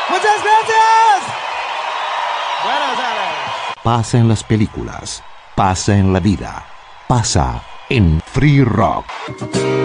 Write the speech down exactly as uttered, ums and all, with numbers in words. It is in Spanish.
Muchas gracias. Buenas tardes. Pasa en las películas, pasa en la vida, pasa en Free Rock.